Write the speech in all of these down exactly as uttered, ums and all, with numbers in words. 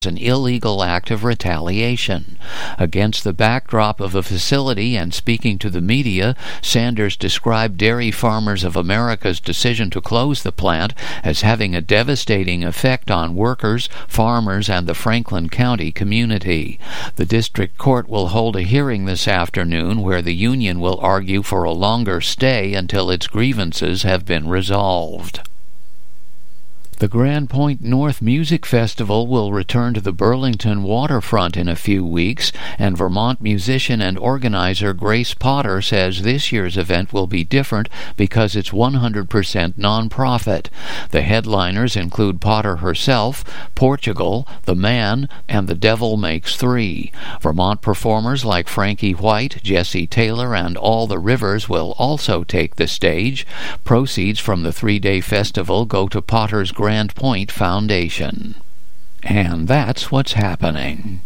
an illegal act of retaliation. Against the backdrop of a facility and speaking to the media, Sanders described Dairy Farmers of America's decision to close the plant as having a devastating effect on workers, farmers, and the Franklin County community. The district court will hold a hearing this afternoon where the union will argue for a longer stay until its grievances have been resolved. The Grand Point North Music Festival will return to the Burlington waterfront in a few weeks, and Vermont musician and organizer Grace Potter says this year's event will be different because it's one hundred percent nonprofit. The headliners include Potter herself, Portugal, The Man, and The Devil Makes Three. Vermont performers like Frankie White, Jesse Taylor, and All the Rivers will also take the stage. Proceeds from the three-day festival go to Potter's Grand Grand Point Foundation. And that's what's happening.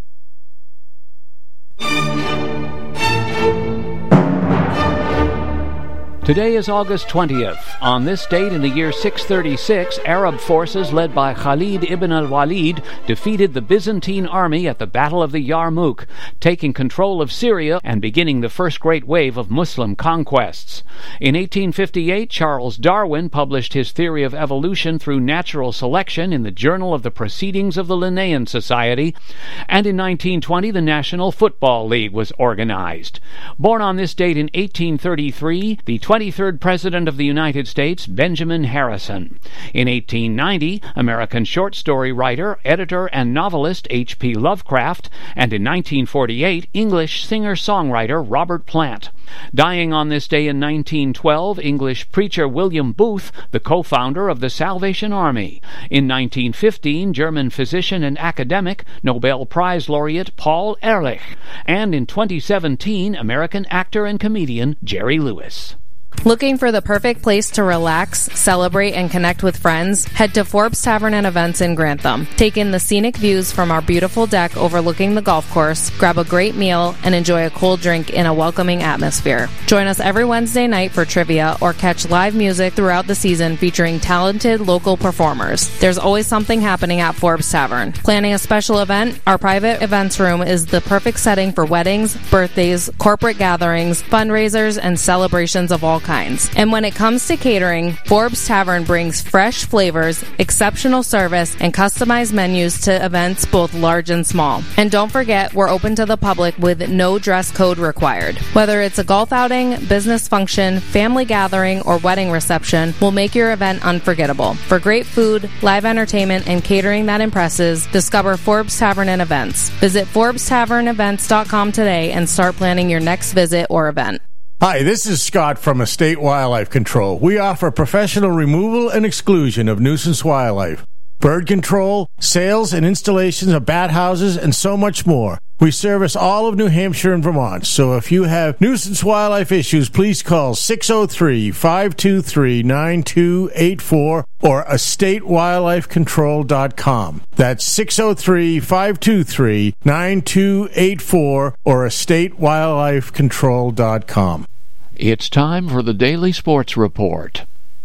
Today is August twentieth. On this date in the year six thirty-six, Arab forces led by Khalid ibn al-Walid defeated the Byzantine army at the Battle of the Yarmouk, taking control of Syria and beginning the first great wave of Muslim conquests. In eighteen fifty-eight, Charles Darwin published his theory of evolution through natural selection in the Journal of the Proceedings of the Linnaean Society, and in nineteen twenty the National Football League was organized. Born on this date in eighteen thirty-three, the twenty-third President of the United States, Benjamin Harrison. In eighteen ninety, American short story writer, editor, and novelist H P Lovecraft, and in nineteen forty-eight, English singer-songwriter Robert Plant. Dying on this day in nineteen twelve, English preacher William Booth, the co-founder of the Salvation Army. In nineteen fifteen, German physician and academic, Nobel Prize laureate Paul Ehrlich. And in twenty seventeen, American actor and comedian Jerry Lewis. Looking for the perfect place to relax, celebrate, and connect with friends? Head to Forbes Tavern and Events in Grantham. Take in the scenic views from our beautiful deck overlooking the golf course, grab a great meal, and enjoy a cold drink in a welcoming atmosphere. Join us every Wednesday night for trivia or catch live music throughout the season featuring talented local performers. There's always something happening at Forbes Tavern. Planning a special event? Our private events room is the perfect setting for weddings, birthdays, corporate gatherings, fundraisers, and celebrations of all kinds. And when it comes to catering, Forbes Tavern brings fresh flavors, exceptional service, and customized menus to events both large and small. And don't forget, we're open to the public with no dress code required. Whether it's a golf outing, business function, family gathering, or wedding reception, we'll make your event unforgettable. For great food, live entertainment, and catering that impresses, discover Forbes Tavern and Events. Visit Forbes Tavern Events dot com today and start planning your next visit or event. Hi, this is Scott from Estate Wildlife Control. We offer professional removal and exclusion of nuisance wildlife, bird control, sales and installations of bat houses, and so much more. We service all of New Hampshire and Vermont, so if you have nuisance wildlife issues, please call six oh three, five two three, nine two eight four or estate wildlife control dot com. That's six oh three, five two three, nine two eight four or estate wildlife control dot com. It's time for the Daily Sports Report.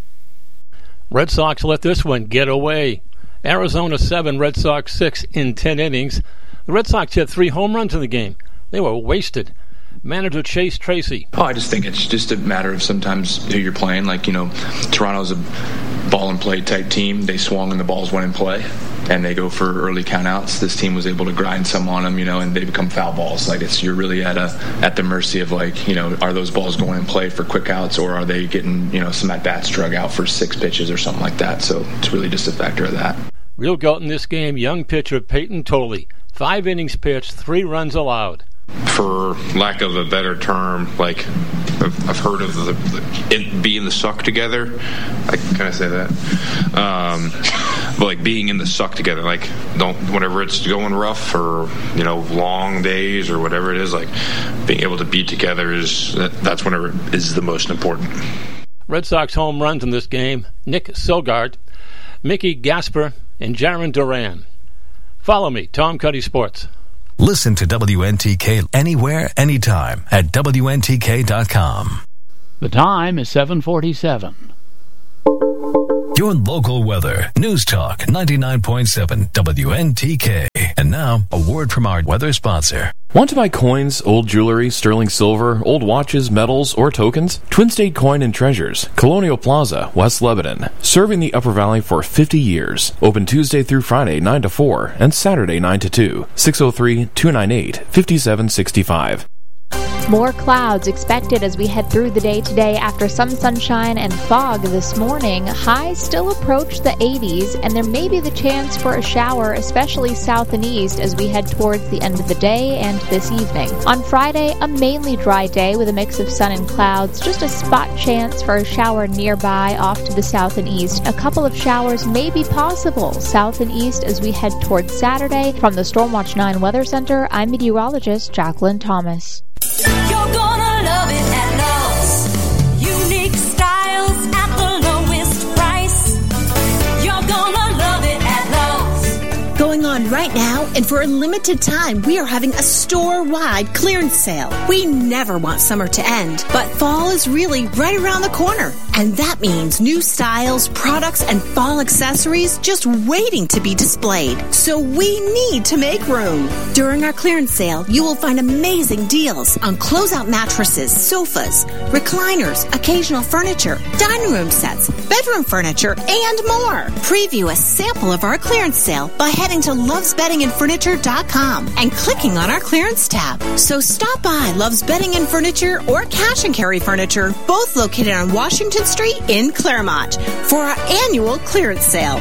Red Sox let this one get away. Arizona seven, Red Sox six in ten innings. The Red Sox hit three home runs in the game. They were wasted. Manager Chase Tracy. Oh, I just think it's just a matter of sometimes who you're playing. Like, you know, Toronto's a ball and play type team. They swung and the balls went in play, and they go for early countouts. This team was able to grind some on them, you know, and they become foul balls. Like, it's you're really at a at the mercy of, like, you know, are those balls going in play for quick outs, or are they getting, you know, some at bats drug out for six pitches or something like that? So it's really just a factor of that. Real goat in this game, young pitcher Peyton Tolley. Five innings pitched, three runs allowed. For lack of a better term, like I've, I've heard of the, the it being the suck together. I can I say that? Um, but like being in the suck together, like don't whenever it's going rough or you know long days or whatever it is, like being able to be together is that, that's whenever is the most important. Red Sox home runs in this game: Nick Sogard, Mickey Gasper, and Jaron Duran. Follow me, Tom Cuddy Sports. Listen to W N T K anywhere, anytime at W N T K dot com. The time is seven forty-seven. your local weather. News Talk ninety-nine point seven W N T K. And now, a word from our weather sponsor. Want to buy coins, old jewelry, sterling silver, old watches, metals, or tokens? Twin State Coin and Treasures, Colonial Plaza, West Lebanon. Serving the Upper Valley for fifty years. Open Tuesday through Friday, nine to four, and Saturday, nine to two. six oh three, two nine eight, five seven six five. More clouds expected as we head through the day today after some sunshine and fog this morning. Highs still approach the eighties, and there may be the chance for a shower, especially south and east, as we head towards the end of the day and this evening. On Friday, a mainly dry day with a mix of sun and clouds. Just a spot chance for a shower nearby off to the south and east. A couple of showers may be possible south and east as we head towards Saturday. From the Stormwatch nine Weather Center, I'm meteorologist Jacqueline Thomas. You're gonna love it at Lowe's. Unique styles at the lowest price. You're gonna love it at Lowe's. Going on right now, and for a limited time, we are having a store-wide clearance sale. We never want summer to end, but fall is really right around the corner. And that means new styles, products, and fall accessories just waiting to be displayed. So we need to make room. During our clearance sale, you will find amazing deals on closeout mattresses, sofas, recliners, occasional furniture, dining room sets, bedroom furniture, and more. Preview a sample of our clearance sale by heading to loves bedding and furniture dot com and clicking on our clearance tab. So stop by Love's Bedding and Furniture or Cash and Carry Furniture, both located on Washington Street in Claremont, for our annual clearance sale.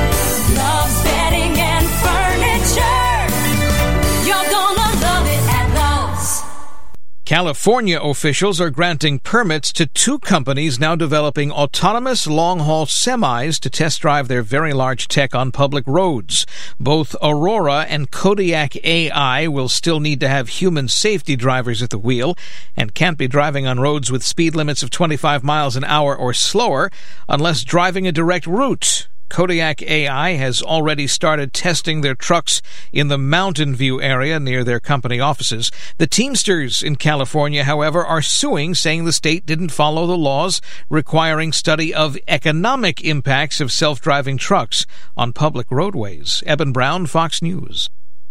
Love's Bedding and Furniture. You're gonna love it at Lowe's. California officials are granting permits to two companies now developing autonomous long-haul semis to test drive their very large tech on public roads. Both Aurora and Kodiak A I will still need to have human safety drivers at the wheel and can't be driving on roads with speed limits of twenty-five miles an hour or slower unless driving a direct route. Kodiak A I has already started testing their trucks in the Mountain View area near their company offices. The Teamsters in California, however, are suing, saying the state didn't follow the laws requiring study of economic impacts of self-driving trucks on public roadways. Eben Brown, Fox News.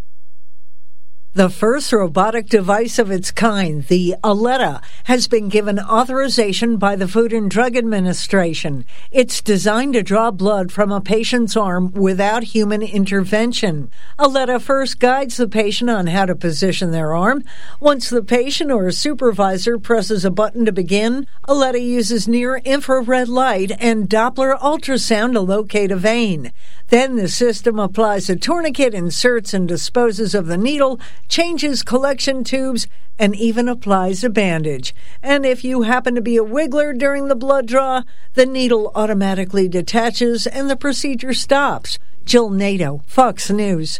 The first robotic device of its kind, the Aletta, has been given authorization by the Food and Drug Administration. It's designed to draw blood from a patient's arm without human intervention. Aletta first guides the patient on how to position their arm. Once the patient or a supervisor presses a button to begin, Aletta uses near-infrared light and Doppler ultrasound to locate a vein. Then the system applies a tourniquet, inserts and disposes of the needle, changes collection tubes, and even applies a bandage. And if you happen to be a wiggler during the blood draw, the needle automatically detaches and the procedure stops. Jill Nato, Fox News.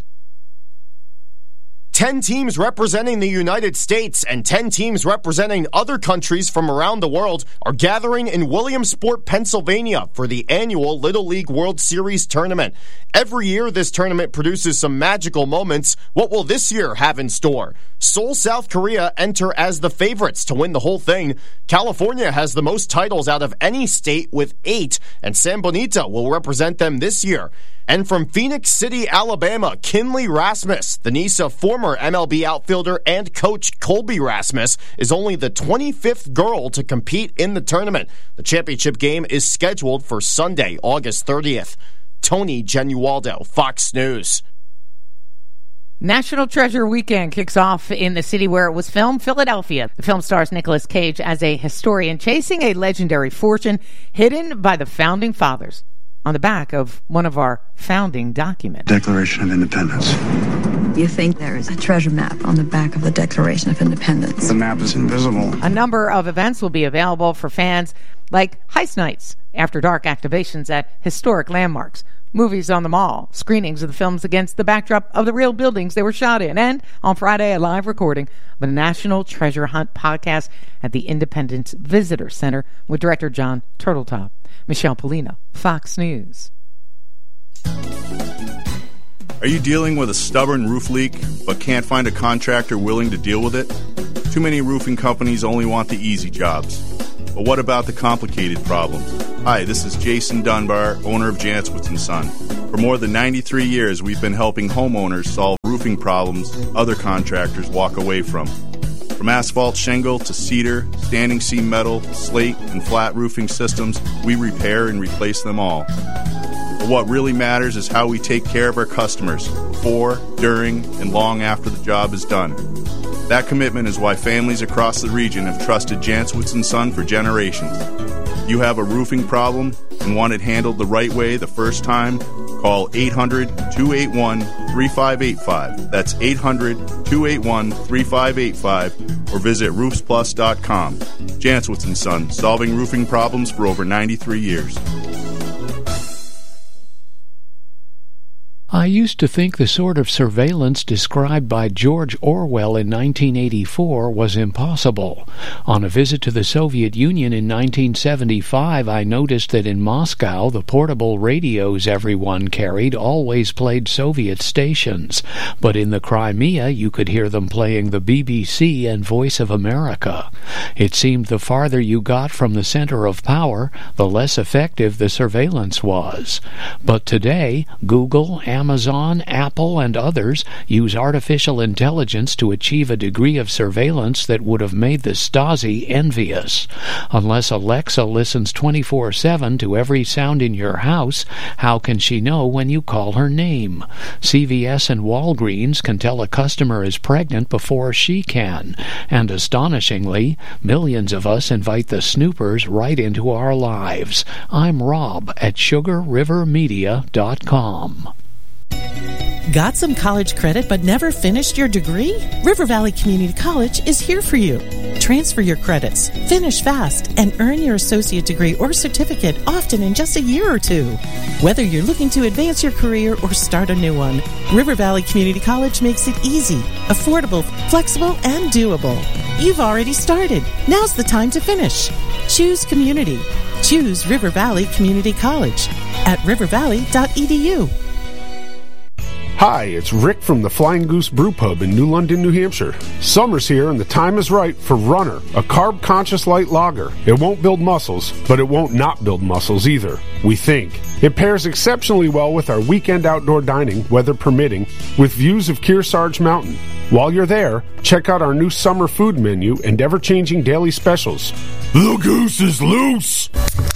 Ten teams representing the United States and ten teams representing other countries from around the world are gathering in Williamsport, Pennsylvania for the annual Little League World Series tournament. Every year, this tournament produces some magical moments. What will this year have in store? Seoul, South Korea enter as the favorites to win the whole thing. California has the most titles out of any state with eight, and San Bonito will represent them this year. And from Phoenix City, Alabama, Kinley Rasmus, the niece of former M L B outfielder and coach Colby Rasmus, is only the twenty-fifth girl to compete in the tournament. The championship game is scheduled for Sunday, August thirtieth. Tony Genualdo, Fox News. National Treasure Weekend kicks off in the city where it was filmed, Philadelphia. The film stars Nicolas Cage as a historian chasing a legendary fortune hidden by the Founding Fathers on the back of one of our founding documents. Declaration of Independence. You think there is a treasure map on the back of the Declaration of Independence? The map is invisible. A number of events will be available for fans, like heist nights, after dark activations at historic landmarks, movies on the mall, screenings of the films against the backdrop of the real buildings they were shot in, and on Friday, a live recording of a National Treasure Hunt podcast at the Independence Visitor Center with director John Turteltaub. Michelle Polino, Fox News. Are you dealing with a stubborn roof leak but can't find a contractor willing to deal with it? Too many roofing companies only want the easy jobs. But what about the complicated problems? Hi, this is Jason Dunbar, owner of Jantzwitz and Son. For more than ninety-three years, we've been helping homeowners solve roofing problems other contractors walk away from. From asphalt shingle to cedar, standing seam metal, slate, and flat roofing systems, we repair and replace them all. But what really matters is how we take care of our customers before, during, and long after the job is done. That commitment is why families across the region have trusted Jantzwitz and Son for generations. If you have a roofing problem and want it handled the right way the first time, call eight hundred, two eight one, three five eight five. That's eight hundred, two eight one, three five eight five or visit roofs plus dot com. Jantzwitz and Son, solving roofing problems for over ninety-three years. I used to think the sort of surveillance described by George Orwell in nineteen eighty-four was impossible. On a visit to the Soviet Union in nineteen seventy-five, I noticed that in Moscow the portable radios everyone carried always played Soviet stations, but in the Crimea you could hear them playing the B B C and Voice of America. It seemed the farther you got from the center of power, the less effective the surveillance was. But today, Google, Amazon, Apple, and others use artificial intelligence to achieve a degree of surveillance that would have made the Stasi envious. Unless Alexa listens twenty-four seven to every sound in your house, how can she know when you call her name? C V S and Walgreens can tell a customer is pregnant before she can. And astonishingly, millions of us invite the snoopers right into our lives. I'm Rob at sugar river media dot com. Got some college credit but never finished your degree? River Valley Community College is here for you. Transfer your credits, finish fast, and earn your associate degree or certificate often in just a year or two. Whether you're looking to advance your career or start a new one, River Valley Community College makes it easy, affordable, flexible, and doable. You've already started. Now's the time to finish. Choose community. Choose River Valley Community College at river valley dot e d u. Hi, it's Rick from the Flying Goose Brew Pub in New London, New Hampshire. Summer's here and the time is right for Runner, a carb-conscious light lager. It won't build muscles, but it won't not build muscles either, we think. It pairs exceptionally well with our weekend outdoor dining, weather permitting, with views of Kearsarge Mountain. While you're there, check out our new summer food menu and ever-changing daily specials. The goose is loose!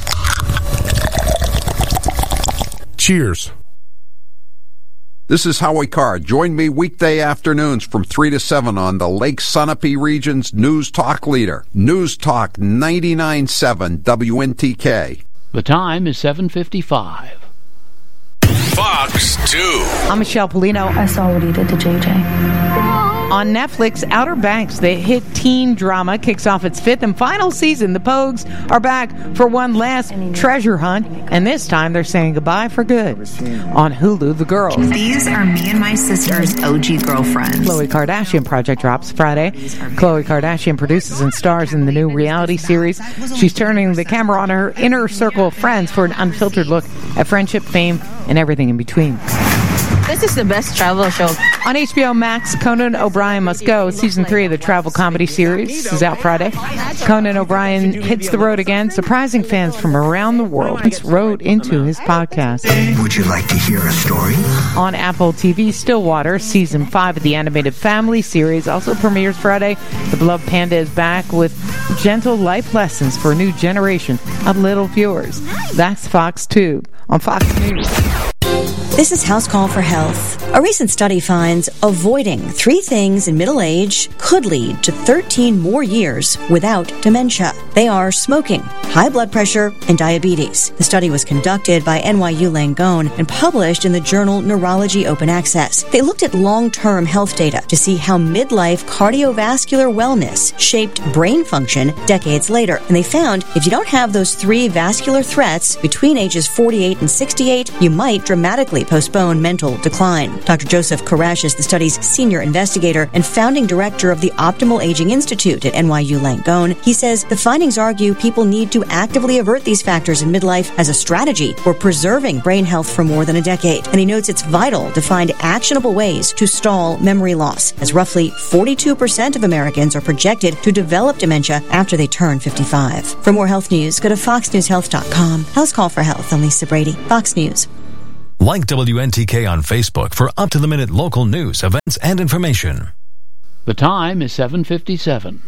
Cheers. This is Howie Carr. Join me weekday afternoons from three to seven on the Lake Sunapee region's News Talk leader. News Talk ninety-nine point seven W N T K. The time is seven fifty-five. Fox two. I'm Michelle Polino. I saw what he did to J J. On Netflix, Outer Banks, the hit teen drama, kicks off its fifth and final season. The Pogues are back for one last treasure hunt, and this time they're saying goodbye for good. On Hulu, The Girls. These are me and my sister's O G girlfriends. Khloe Kardashian project drops Friday. Khloe Kardashian produces and stars in the new reality series. She's turning the camera on her inner circle of friends for an unfiltered look at friendship, fame, and everything in between. This is the best travel show. On H B O Max, Conan O'Brien Must Go, season three of the travel comedy series, is out Friday. Conan O'Brien hits the road again, surprising fans from around the world. He wrote into his podcast. Would you like to hear a story? On Apple T V, Stillwater, season five of the animated family series, also premieres Friday. The beloved panda is back with gentle life lessons for a new generation of little viewers. That's Fox two on Fox News. This is House Call for Health. A recent study finds avoiding three things in middle age could lead to thirteen more years without dementia. They are smoking, high blood pressure, and diabetes. The study was conducted by N Y U Langone and published in the journal Neurology Open Access. They looked at long-term health data to see how midlife cardiovascular wellness shaped brain function decades later. And they found if you don't have those three vascular threats between ages forty-eight and sixty-eight, you might dramatically postpone mental decline. Doctor Joseph Koresh is the study's senior investigator and founding director of the Optimal Aging Institute at N Y U Langone. He says the findings argue people need to actively avert these factors in midlife as a strategy for preserving brain health for more than a decade. And he notes it's vital to find actionable ways to stall memory loss, as roughly forty-two percent of Americans are projected to develop dementia after they turn fifty-five. For more health news, go to fox news health dot com. House Call for Health. I'm Lisa Brady, Fox News. Like W N T K on Facebook for up-to-the-minute local news, events, and information. The time is seven fifty-seven.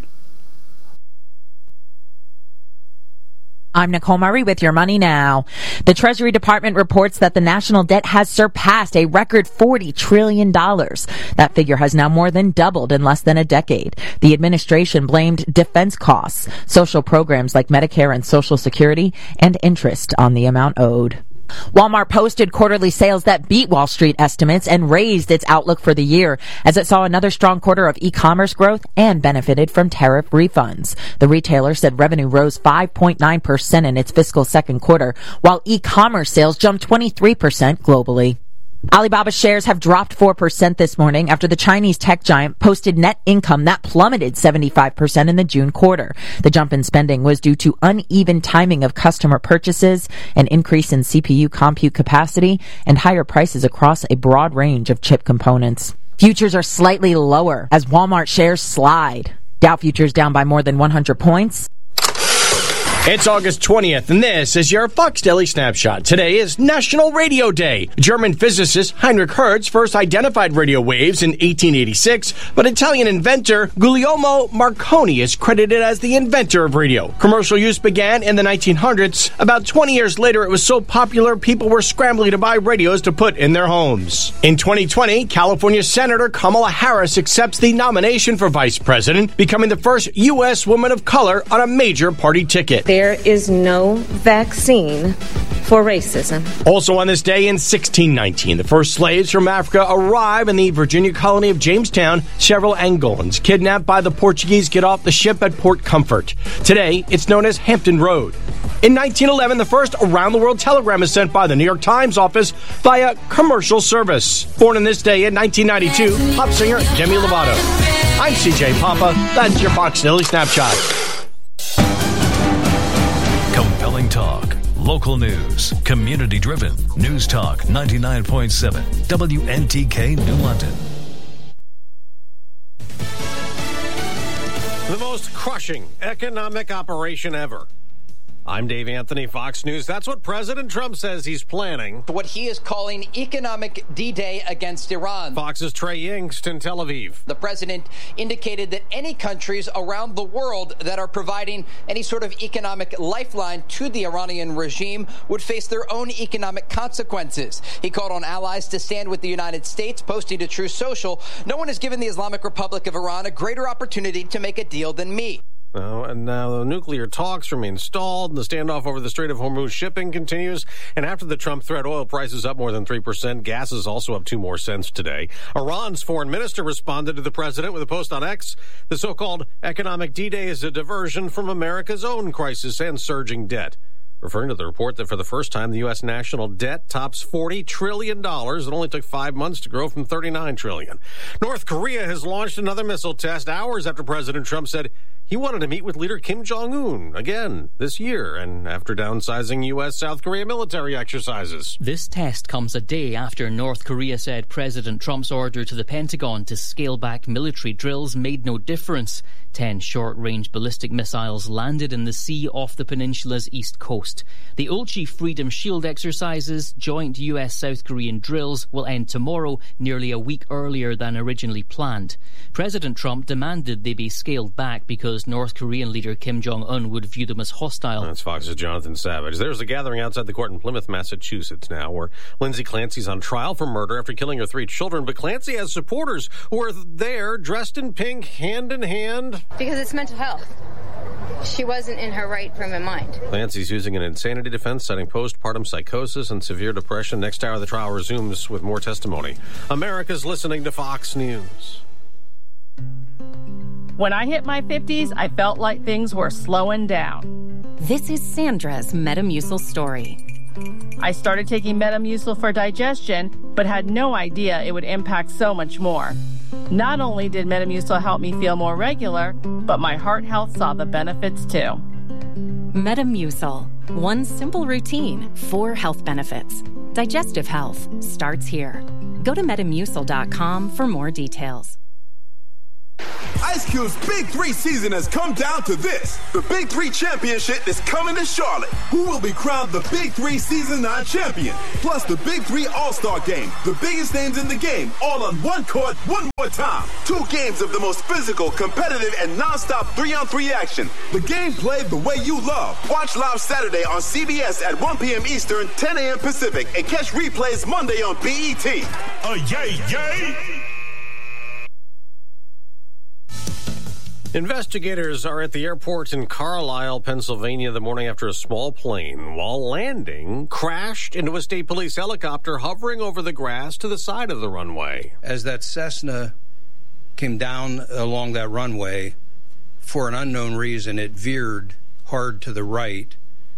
I'm Nicole Murray with Your Money Now. The Treasury Department reports that the national debt has surpassed a record forty trillion dollars. That figure has now more than doubled in less than a decade. The administration blamed defense costs, social programs like Medicare and Social Security, and interest on the amount owed. Walmart posted quarterly sales that beat Wall Street estimates and raised its outlook for the year as it saw another strong quarter of e-commerce growth and benefited from tariff refunds. The retailer said revenue rose five point nine percent in its fiscal second quarter, while e-commerce sales jumped twenty-three percent globally. Alibaba shares have dropped four percent this morning after the Chinese tech giant posted net income that plummeted seventy-five percent in the June quarter. The jump in spending was due to uneven timing of customer purchases, an increase in C P U compute capacity, and higher prices across a broad range of chip components. Futures are slightly lower as Walmart shares slide. Dow futures down by more than one hundred points. It's August twentieth, and this is your Fox Daily Snapshot. Today is National Radio Day. German physicist Heinrich Hertz first identified radio waves in eighteen eighty-six, but Italian inventor Guglielmo Marconi is credited as the inventor of radio. Commercial use began in the nineteen hundreds. About twenty years later, it was so popular, people were scrambling to buy radios to put in their homes. In twenty twenty, California Senator Kamala Harris accepts the nomination for vice president, becoming the first U S woman of color on a major party ticket. There is no vaccine for racism. Also on this day in sixteen nineteen, the first slaves from Africa arrive in the Virginia colony of Jamestown. Several Angolans kidnapped by the Portuguese get off the ship at Port Comfort. Today, it's known as Hampton Road. In nineteen eleven, the first around-the-world telegram is sent by the New York Times office via commercial service. Born on this day in nineteen ninety-two, pop singer Demi Lovato. I'm C J Papa. That's your Fox Daily Snapshot. Compelling talk, local news, community-driven. News Talk ninety-nine point seven, W N T K New London. The most crushing economic operation ever. I'm Dave Anthony, Fox News. That's what President Trump says he's planning. What he is calling economic D-Day against Iran. Fox's Trey Yingst in Tel Aviv. The president indicated that any countries around the world that are providing any sort of economic lifeline to the Iranian regime would face their own economic consequences. He called on allies to stand with the United States, posting to Truth Social, "No one has given the Islamic Republic of Iran a greater opportunity to make a deal than me." Oh, and now the nuclear talks remain stalled, and the standoff over the Strait of Hormuz shipping continues. And after the Trump threat, oil prices up more than three percent. Gas is also up two more cents today. Iran's foreign minister responded to the president with a post on X. The so-called economic D-Day is a diversion from America's own crisis and surging debt, referring to the report that for the first time, the U S national debt tops forty trillion dollars. It only took five months to grow from thirty-nine trillion dollars. North Korea has launched another missile test hours after President Trump said he wanted to meet with leader Kim Jong-un again this year, and after downsizing U S South Korea military exercises. This test comes a day after North Korea said President Trump's order to the Pentagon to scale back military drills made no difference. Ten short-range ballistic missiles landed in the sea off the peninsula's east coast. The Ulchi Freedom Shield exercises, joint U S-South Korean drills, will end tomorrow, nearly a week earlier than originally planned. President Trump demanded they be scaled back because North Korean leader Kim Jong-un would view them as hostile. That's Fox's Jonathan Savage. There's a gathering outside the court in Plymouth, Massachusetts now, where Lindsay Clancy's on trial for murder after killing her three children, but Clancy has supporters who are there, dressed in pink, hand in hand. Because it's mental health. She wasn't in her right frame of mind. Clancy's using an insanity defense, citing postpartum psychosis and severe depression. Next hour, the trial resumes with more testimony. America's listening to Fox News. When I hit my fifties, I felt like things were slowing down. This is Sandra's Metamucil story. I started taking Metamucil for digestion, but had no idea it would impact so much more. Not only did Metamucil help me feel more regular, but my heart health saw the benefits too. Metamucil. One simple routine, four health benefits. Digestive health starts here. Go to metamucil dot com for more details. Ice Cube's Big Three season has come down to this. The Big Three Championship is coming to Charlotte. Who will be crowned the Big Three Season nine champion? Plus the Big Three All-Star Game. The biggest names in the game, all on one court, one more time. Two games of the most physical, competitive, and non-stop three-on-three action. The game played the way you love. Watch live Saturday on C B S at one p.m. Eastern, ten a.m. Pacific, and catch replays Monday on B E T. Uh, yay, yay! Investigators are at the airport in Carlisle, Pennsylvania, the morning after a small plane, while landing, crashed into a state police helicopter hovering over the grass to the side of the runway. As that Cessna came down along that runway, for an unknown reason, it veered hard to the right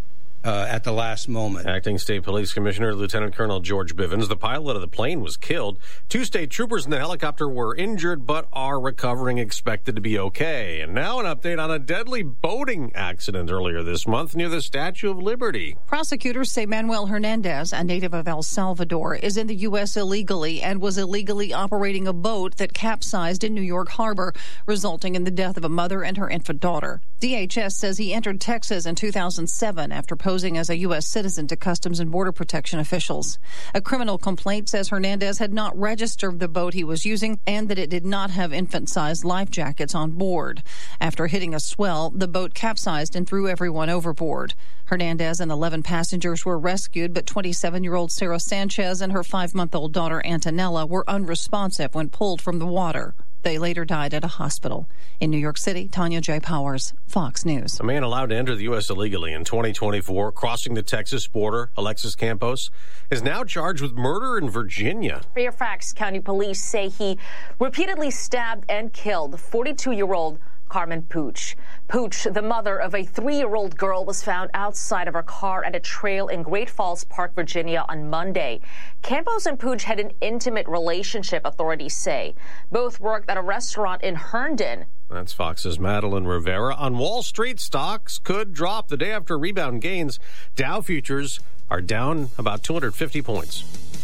uh, at the last moment. Acting State Police Commissioner Lieutenant Colonel George Bivens, the pilot of the plane, was killed. Two state troopers in the helicopter were injured but are recovering, expected to be okay. And now an update on a deadly boating accident earlier this month near the Statue of Liberty. Prosecutors say Manuel Hernandez, a native of El Salvador, is in the U S illegally and was illegally operating a boat that capsized in New York Harbor, resulting in the death of a mother and her infant daughter. D H S says he entered Texas in two thousand seven after posing as a U S citizen to Customs and Border Protection officials. A criminal complaint says Hernandez had not registered the boat he was using and that it did not have infant-sized life jackets on board. After hitting a swell, the boat capsized and threw everyone overboard. Hernandez and eleven passengers were rescued, but twenty-seven-year-old Sarah Sanchez and her five-month-old daughter Antonella were unresponsive when pulled from the water. They later died at a hospital. In New York City, Tanya J. Powers, Fox News. A man allowed to enter the U S illegally in twenty twenty-four, crossing the Texas border, Alexis Campos, is now charged with murder in Virginia. Fairfax County Police say he repeatedly stabbed and killed forty-two-year-old Carmen Pooch. Pooch, the mother of a three-year-old girl, was found outside of her car at a trail in Great Falls Park, Virginia on Monday. Campos and Pooch had an intimate relationship, authorities say. Both worked at a restaurant in Herndon. That's Fox's Madeline Rivera. On Wall Street, stocks could drop the day after rebound gains. Dow futures are down about two hundred fifty points.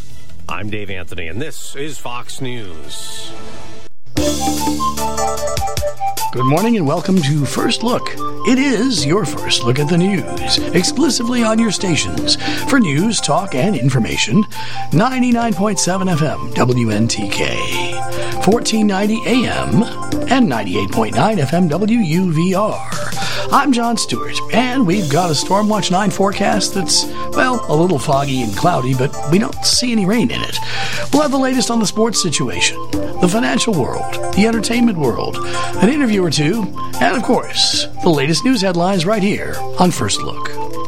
I'm Dave Anthony, and this is Fox News. Good morning and welcome to First Look. It is your first look at the news, exclusively on your stations. For news, talk, and information, ninety-nine point seven F M, W N T K, fourteen ninety A M, and ninety-eight point nine F M, W U V R. I'm John Stewart, and we've got a Stormwatch nine forecast that's, well, a little foggy and cloudy, but we don't see any rain in it. We'll have the latest on the sports situation, the financial world, the entertainment world, an interview or two, and, of course, the latest news headlines right here on First Look.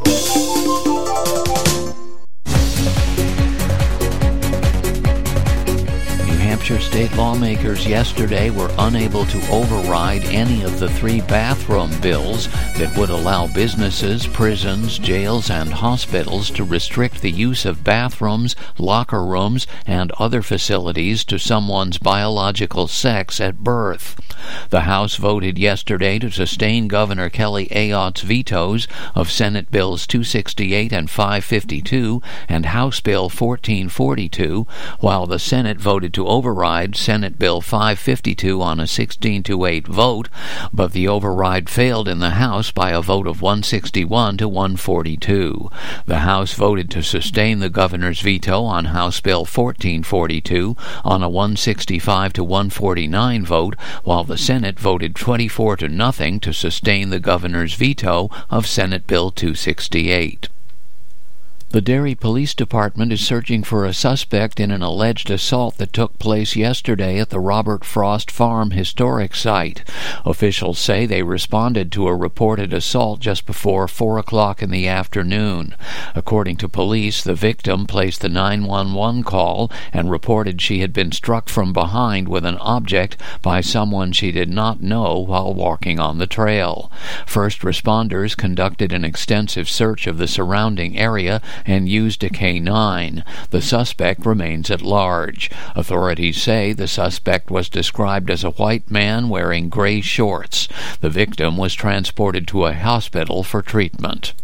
New Hampshire state lawmakers yesterday were unable to override any of the three bathroom bills that would allow businesses, prisons, jails, and hospitals to restrict the use of bathrooms, locker rooms, and other facilities to someone's biological sex at birth. The House voted yesterday to sustain Governor Kelly Ayotte's vetoes of Senate Bills two sixty-eight and five fifty-two and House Bill fourteen forty-two, while the Senate voted to override Senate Bill five fifty-two on a sixteen to eight vote, but the override failed in the House by a vote of one sixty-one to one forty-two. The House voted to sustain the governor's veto on House Bill fourteen forty-two on a one sixty-five to one forty-nine vote, while the Senate voted twenty-four to nothing to sustain the governor's veto of Senate Bill two sixty-eight. The Derry Police Department is searching for a suspect in an alleged assault that took place yesterday at the Robert Frost Farm Historic Site. Officials say they responded to a reported assault just before four o'clock in the afternoon. According to police, the victim placed a nine one one call and reported she had been struck from behind with an object by someone she did not know while walking on the trail. First responders conducted an extensive search of the surrounding area and used a K nine. The suspect remains at large. Authorities say the suspect was described as a white man wearing gray shorts. The victim was transported to a hospital for treatment.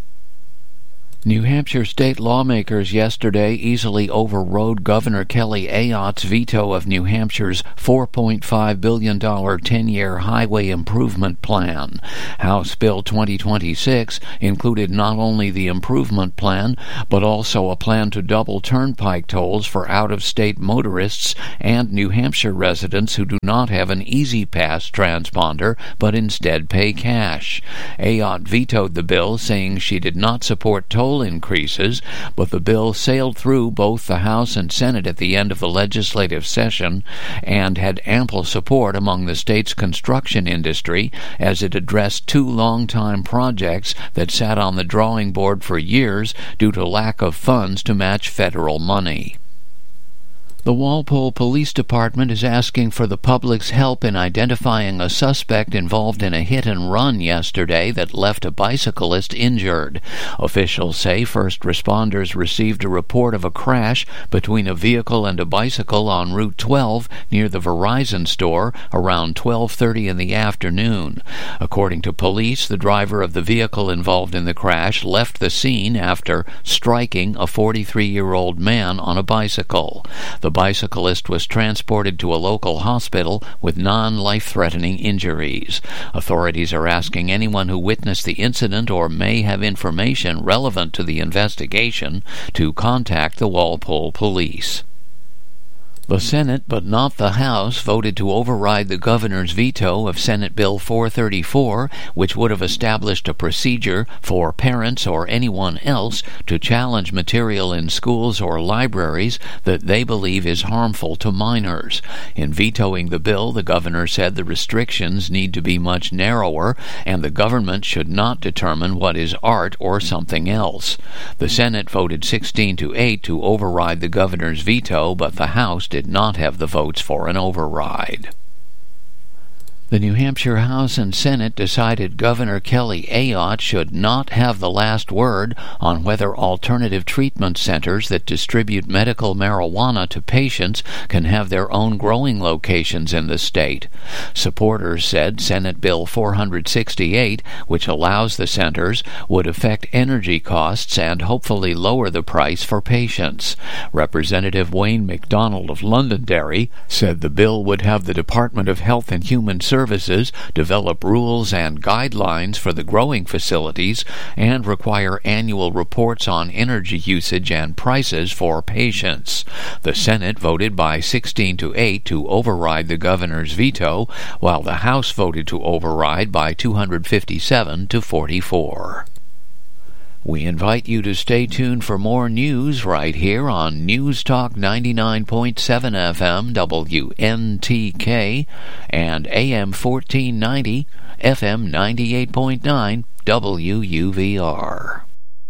New Hampshire state lawmakers yesterday easily overrode Governor Kelly Ayotte's veto of New Hampshire's four point five billion dollars ten-year highway improvement plan. House Bill twenty twenty-six included not only the improvement plan, but also a plan to double turnpike tolls for out-of-state motorists and New Hampshire residents who do not have an Easy Pass transponder, but instead pay cash. Ayotte vetoed the bill, saying she did not support toll increases, but the bill sailed through both the House and Senate at the end of the legislative session and had ample support among the state's construction industry as it addressed two long-time projects that sat on the drawing board for years due to lack of funds to match federal money. The Walpole Police Department is asking for the public's help in identifying a suspect involved in a hit-and-run yesterday that left a bicyclist injured. Officials say first responders received a report of a crash between a vehicle and a bicycle on Route twelve near the Verizon store around twelve thirty in the afternoon. According to police, the driver of the vehicle involved in the crash left the scene after striking a forty-three-year-old man on a bicycle. The The bicyclist was transported to a local hospital with non-life-threatening injuries. Authorities are asking anyone who witnessed the incident or may have information relevant to the investigation to contact the Walpole Police. The Senate, but not the House, voted to override the governor's veto of Senate Bill four thirty-four, which would have established a procedure for parents or anyone else to challenge material in schools or libraries that they believe is harmful to minors. In vetoing the bill, the governor said the restrictions need to be much narrower, and the government should not determine what is art or something else. The Senate voted sixteen to eight to override the governor's veto, but the House did did not have the votes for an override. The New Hampshire House and Senate decided Governor Kelly Ayotte should not have the last word on whether alternative treatment centers that distribute medical marijuana to patients can have their own growing locations in the state. Supporters said Senate Bill four sixty-eight, which allows the centers, would affect energy costs and hopefully lower the price for patients. Representative Wayne McDonald of Londonderry said the bill would have the Department of Health and Human Services Services develop rules and guidelines for the growing facilities and require annual reports on energy usage and prices for patients. The Senate voted by sixteen to eight to override the governor's veto, while the House voted to override by two hundred fifty-seven to forty-four. We invite you to stay tuned for more news right here on News Talk ninety-nine point seven F M W N T K and A M fourteen ninety, F M ninety-eight point nine W U V R.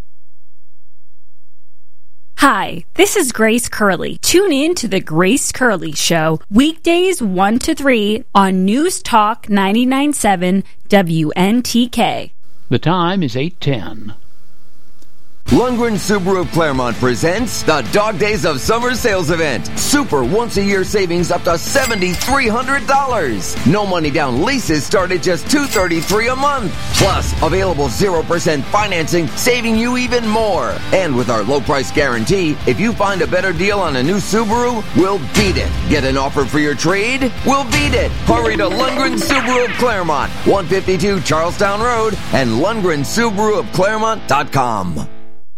Hi, this is Grace Curley. Tune in to The Grace Curley Show, weekdays one to three on News Talk ninety-nine point seven W N T K. The time is eight ten. Lundgren Subaru of Claremont presents the Dog Days of Summer Sales Event. Super once-a-year savings up to seven thousand three hundred dollars. No money down leases start at just two hundred thirty-three dollars a month. Plus, available zero percent financing, saving you even more. And with our low price guarantee, if you find a better deal on a new Subaru, we'll beat it. Get an offer for your trade? We'll beat it. Hurry to Lundgren Subaru of Claremont, one fifty-two Charlestown Road, and Lundgren Subaru of Claremont dot com.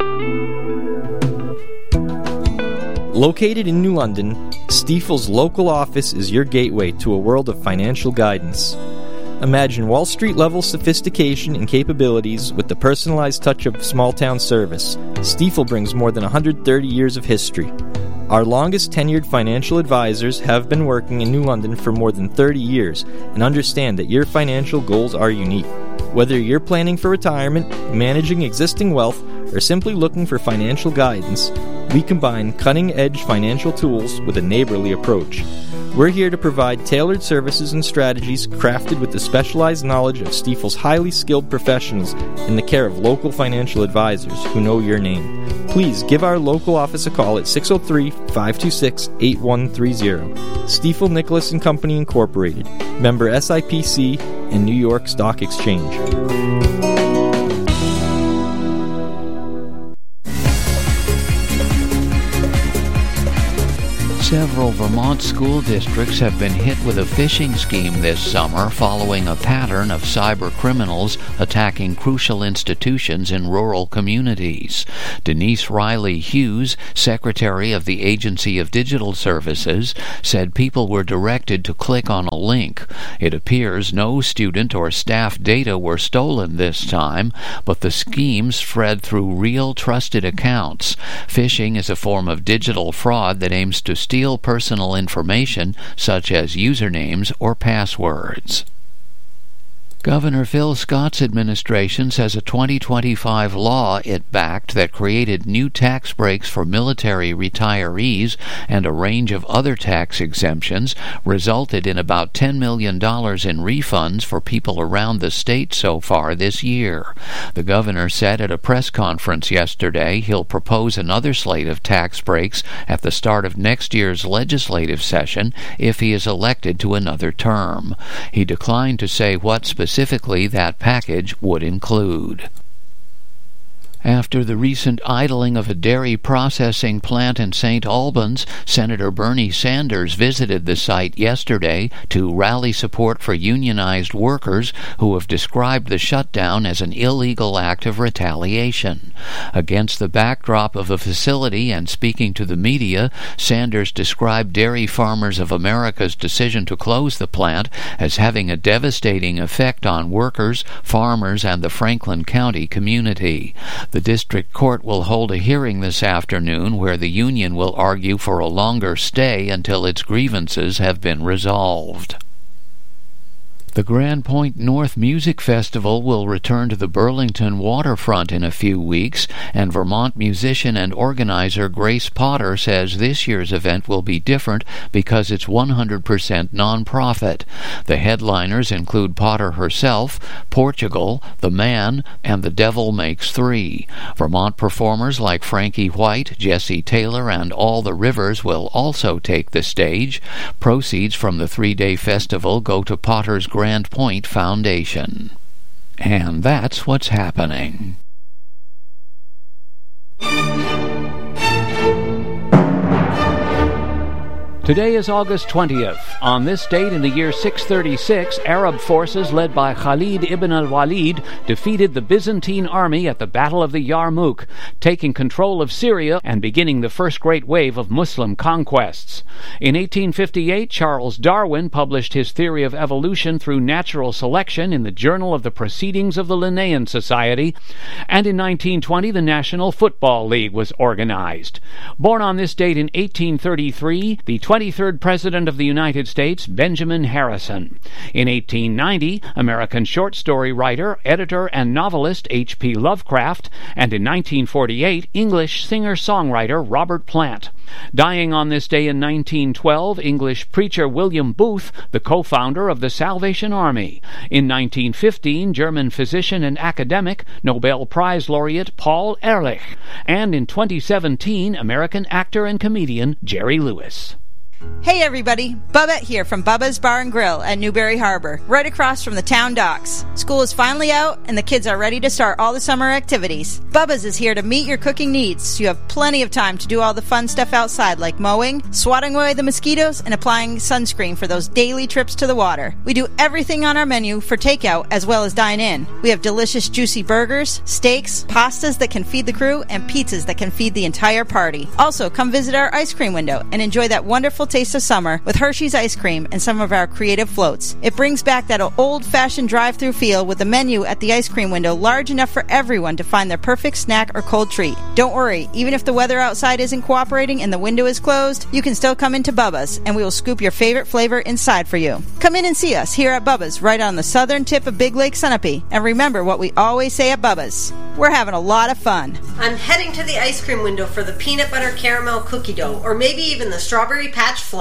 Located in New London, Stifel's local office is your gateway to a world of financial guidance. Imagine Wall Street-level sophistication and capabilities with the personalized touch of small-town service. Stifel brings more than one hundred thirty years of history. Our longest tenured financial advisors have been working in New London for more than thirty years and understand that your financial goals are unique. Whether you're planning for retirement, managing existing wealth, or simply looking for financial guidance, we combine cutting-edge financial tools with a neighborly approach. We're here to provide tailored services and strategies crafted with the specialized knowledge of Stifel's highly skilled professionals in the care of local financial advisors who know your name. Please give our local office a call at six oh three, five two six, eight one three zero. Stifel Nicholas and Company Incorporated, member S I P C and New York Stock Exchange. Several Vermont school districts have been hit with a phishing scheme this summer following a pattern of cyber criminals attacking crucial institutions in rural communities. Denise Riley Hughes, Secretary of the Agency of Digital Services, said people were directed to click on a link. It appears no student or staff data were stolen this time, but the scheme spread through real trusted accounts. Phishing is a form of digital fraud that aims to steal personal information such as usernames or passwords. Governor Phil Scott's administration says a twenty twenty-five law it backed that created new tax breaks for military retirees and a range of other tax exemptions resulted in about ten million dollars in refunds for people around the state so far this year. The governor said at a press conference yesterday he'll propose another slate of tax breaks at the start of next year's legislative session if he is elected to another term. He declined to say what specific Specifically, that package would include. After the recent idling of a dairy processing plant in Saint Albans, Senator Bernie Sanders visited the site yesterday to rally support for unionized workers who have described the shutdown as an illegal act of retaliation. Against the backdrop of a facility and speaking to the media, Sanders described Dairy Farmers of America's decision to close the plant as having a devastating effect on workers, farmers, and the Franklin County community. The district court will hold a hearing this afternoon where the union will argue for a longer stay until its grievances have been resolved. The Grand Point North Music Festival will return to the Burlington waterfront in a few weeks, and Vermont musician and organizer Grace Potter says this year's event will be different because it's one hundred percent nonprofit. The headliners include Potter herself, Portugal, The Man, and The Devil Makes Three. Vermont performers like Frankie White, Jesse Taylor, and All the Rivers will also take the stage. Proceeds from the three-day festival go to Potter's Grand Point Foundation. And that's what's happening. Today is August twentieth. On this date in the year six thirty-six, Arab forces led by Khalid ibn al-Walid defeated the Byzantine army at the Battle of the Yarmouk, taking control of Syria and beginning the first great wave of Muslim conquests. In eighteen fifty-eight, Charles Darwin published his theory of evolution through natural selection in the Journal of the Proceedings of the Linnaean Society, and in nineteen twenty, the National Football League was organized. Born on this date in eighteen thirty-three, the twenty-third President of the United States, Benjamin Harrison. In eighteen ninety, American short story writer, editor, and novelist H P Lovecraft, and in nineteen forty-eight, English singer-songwriter Robert Plant. Dying on this day in nineteen twelve, English preacher William Booth, the co-founder of the Salvation Army. In nineteen fifteen, German physician and academic, Nobel Prize laureate Paul Ehrlich. And in twenty seventeen, American actor and comedian Jerry Lewis. Hey everybody, Bubba here from Bubba's Bar and Grill at Newberry Harbor, right across from the town docks. School is finally out and the kids are ready to start all the summer activities. Bubba's is here to meet your cooking needs so you have plenty of time to do all the fun stuff outside like mowing, swatting away the mosquitoes, and applying sunscreen for those daily trips to the water. We do everything on our menu for takeout as well as dine in. We have delicious juicy burgers, steaks, pastas that can feed the crew, and pizzas that can feed the entire party. Also, come visit our ice cream window and enjoy that wonderful taste of summer with Hershey's ice cream and some of our creative floats. It brings back that old-fashioned drive-through feel with the menu at the ice cream window large enough for everyone to find their perfect snack or cold treat. Don't worry, even if the weather outside isn't cooperating and the window is closed, you can still come into Bubba's and we will scoop your favorite flavor inside for you. Come in and see us here at Bubba's right on the southern tip of Big Lake Sunapee, and remember what we always say at Bubba's: we're having a lot of fun. I'm heading to the ice cream window for the peanut butter caramel cookie dough, or maybe even the strawberry patch float.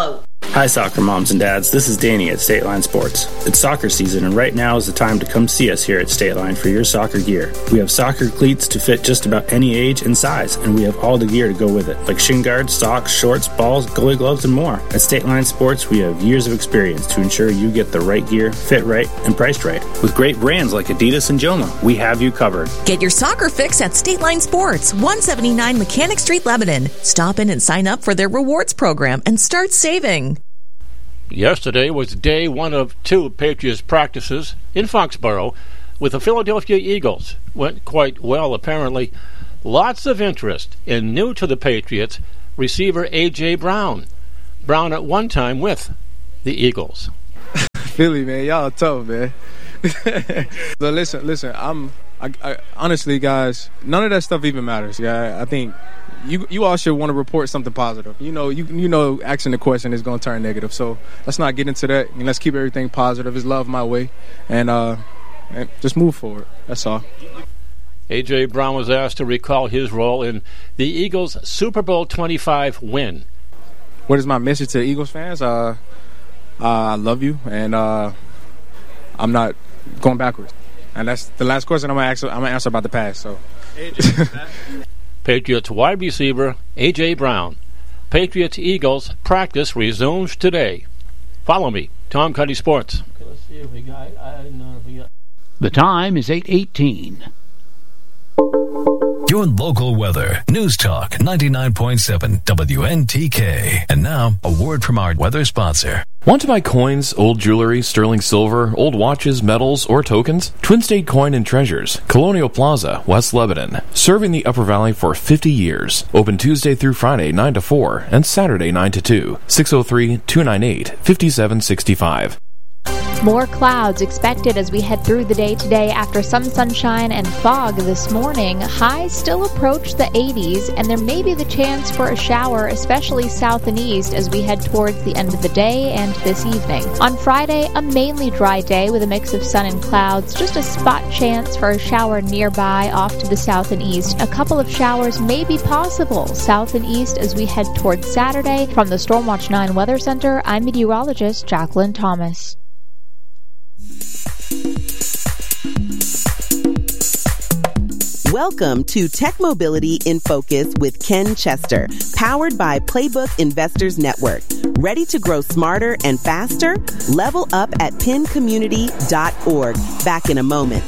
Hi, soccer moms and dads. This is Danny at State Line Sports. It's soccer season, and right now is the time to come see us here at State Line for your soccer gear. We have soccer cleats to fit just about any age and size, and we have all the gear to go with it, like shin guards, socks, shorts, balls, goalie gloves, and more. At State Line Sports, we have years of experience to ensure you get the right gear, fit right, and priced right. With great brands like Adidas and Joma, we have you covered. Get your soccer fix at State Line Sports, one seventy-nine Mechanic Street, Lebanon. Stop in and sign up for their rewards program and start saving. Yesterday was day one of two Patriots practices in Foxborough with the Philadelphia Eagles. Went quite well, apparently. Lots of interest in new to the Patriots receiver A J. Brown. Brown at one time with the Eagles. Philly, man, y'all tough, man. But listen, listen, I'm I, I, honestly, guys, none of that stuff even matters. Yeah, I think you you all should want to report something positive. You know, you you know, asking the question is going to turn negative. So let's not get into that. And let's keep everything positive. It's love my way, and uh, and just move forward. That's all. A J. Brown was asked to recall his role in the Eagles' Super Bowl twenty-five win. What is my message to Eagles fans? Uh, uh, I love you, and uh, I'm not going backwards. And that's the last question I'm gonna answer. I'm gonna answer about the past. So, Patriots wide receiver A J. Brown. Patriots Eagles practice resumes today. Follow me, Tom Cuddy Sports. Okay, let's see if we got. I don't know if we got. The time is eight eighteen. Your local weather. News Talk ninety-nine point seven W N T K. And now, a word from our weather sponsor. Want to buy coins, old jewelry, sterling silver, old watches, medals, or tokens? Twin State Coin and Treasures, Colonial Plaza, West Lebanon. Serving the Upper Valley for fifty years. Open Tuesday through Friday, nine to four, and Saturday, nine to two. six oh three, two nine eight, five seven six five. More clouds expected as we head through the day today after some sunshine and fog this morning. Highs still approach the eighties, and there may be the chance for a shower, especially south and east, as we head towards the end of the day and this evening. On Friday, a mainly dry day with a mix of sun and clouds. Just a spot chance for a shower nearby off to the south and east. A couple of showers may be possible south and east as we head towards Saturday. From the Stormwatch nine Weather Center, I'm meteorologist Jacqueline Thomas. Welcome to Tech Mobility in Focus with Ken Chester, powered by Playbook Investors Network. Ready to grow smarter and faster? Level up at pin community dot org. Back in a moment.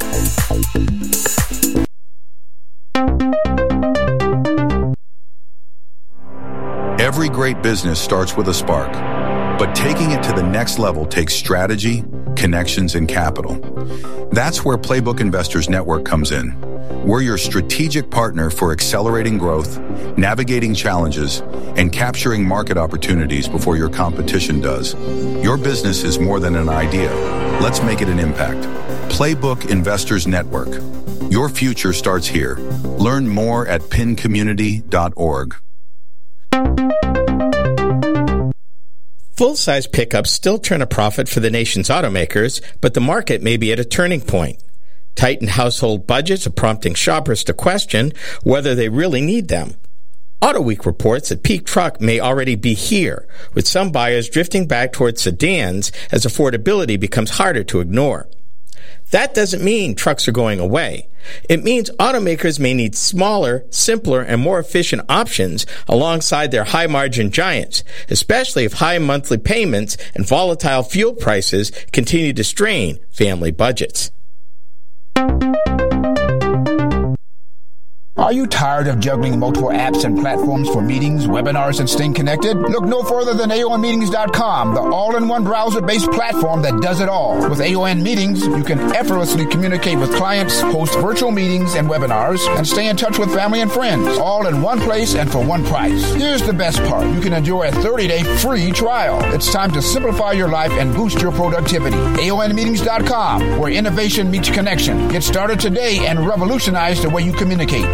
Every great business starts with a spark, but taking it to the next level takes strategy, connections, and capital. That's where Playbook Investors Network comes in. We're your strategic partner for accelerating growth, navigating challenges, and capturing market opportunities before your competition does. Your business is more than an idea. Let's make it an impact. Playbook Investors Network. Your future starts here. Learn more at pin community dot org. Full-size pickups still turn a profit for the nation's automakers, but the market may be at a turning point. Tightened household budgets are prompting shoppers to question whether they really need them. AutoWeek reports that peak truck may already be here, with some buyers drifting back towards sedans as affordability becomes harder to ignore. That doesn't mean trucks are going away. It means automakers may need smaller, simpler, and more efficient options alongside their high-margin giants, especially if high monthly payments and volatile fuel prices continue to strain family budgets. Are you tired of juggling multiple apps and platforms for meetings, webinars, and staying connected? Look no further than A O N meetings dot com, the all-in-one browser-based platform that does it all. With A O N Meetings, you can effortlessly communicate with clients, host virtual meetings and webinars, and stay in touch with family and friends, all in one place and for one price. Here's the best part. You can enjoy a thirty-day free trial. It's time to simplify your life and boost your productivity. A O N meetings dot com, where innovation meets connection. Get started today and revolutionize the way you communicate.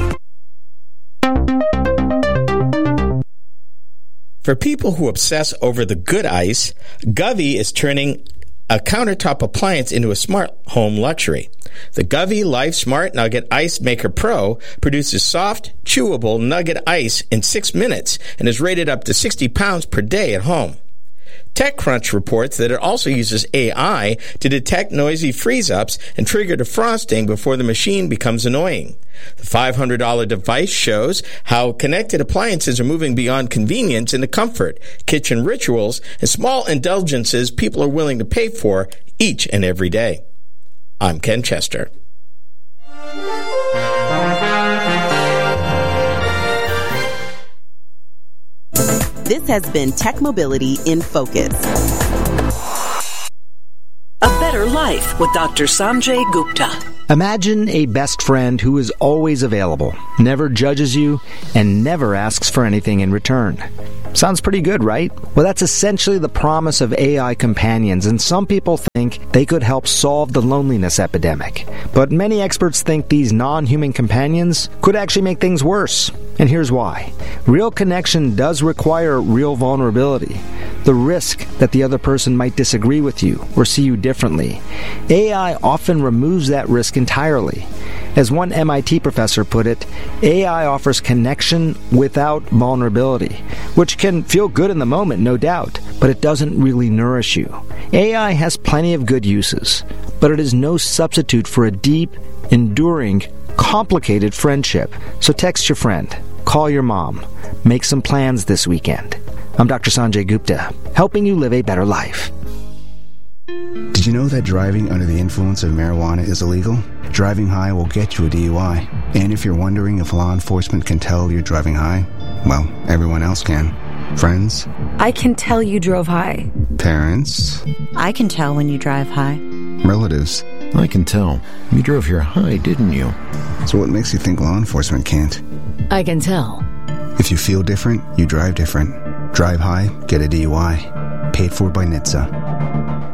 For people who obsess over the good ice, Govee is turning a countertop appliance into a smart home luxury. The Govee Life Smart Nugget Ice Maker Pro produces soft, chewable nugget ice in six minutes and is rated up to sixty pounds per day at home. TechCrunch reports that it also uses A I to detect noisy freeze-ups and trigger defrosting before the machine becomes annoying. The five hundred dollars device shows how connected appliances are moving beyond convenience into comfort, kitchen rituals, and small indulgences people are willing to pay for each and every day. I'm Ken Chester. This has been Tech Mobility in Focus. A better life with Doctor Sanjay Gupta. Imagine a best friend who is always available, never judges you, and never asks for anything in return. Sounds pretty good, right? Well, that's essentially the promise of A I companions, and some people think they could help solve the loneliness epidemic. But many experts think these non-human companions could actually make things worse. And here's why. Real connection does require real vulnerability. The risk that the other person might disagree with you or see you differently. A I often removes that risk entirely. As one M I T professor put it, A I offers connection without vulnerability, which can feel good in the moment, no doubt, but it doesn't really nourish you. A I has plenty of good uses, but it is no substitute for a deep, enduring, complicated friendship. So text your friend, call your mom, make some plans this weekend. I'm Doctor Sanjay Gupta, helping you live a better life. Did you know that driving under the influence of marijuana is illegal? Driving high will get you a D U I. And if you're wondering if law enforcement can tell you're driving high, well, everyone else can. Friends? I can tell you drove high. Parents? I can tell when you drive high. Relatives? I can tell. You drove here high, didn't you? So what makes you think law enforcement can't? I can tell. If you feel different, you drive different. Drive high, get a D U I. Paid for by N H T S A.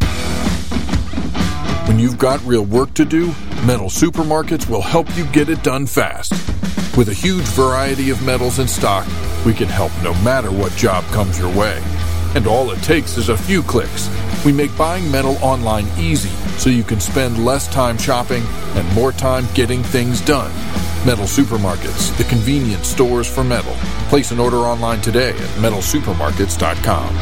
When you've got real work to do, Metal Supermarkets will help you get it done fast. With a huge variety of metals in stock, we can help no matter what job comes your way. And all it takes is a few clicks. We make buying metal online easy so you can spend less time shopping and more time getting things done. Metal Supermarkets, the convenience stores for metal. Place an order online today at metal supermarkets dot com.